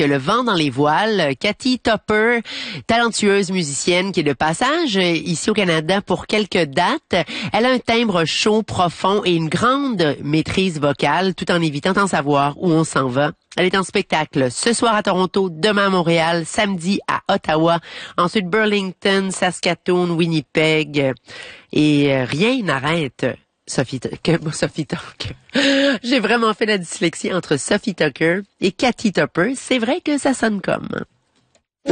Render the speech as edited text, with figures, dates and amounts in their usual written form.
a le vent dans les voiles. Katy Topper, talentueuse musicienne qui est de passage ici au Canada pour quelques dates. Elle a un timbre chaud, profond et une grande maîtrise vocale, tout en évitant d'en savoir où on s'en va. Elle est en spectacle ce soir à Toronto, demain à Montréal, samedi à Ottawa, ensuite Burlington, Saskatoon, Winnipeg. Et rien n'arrête Sophie Tucker. J'ai vraiment fait la dyslexie entre Sophie Tucker et Katy Topper. C'est vrai que ça sonne comme.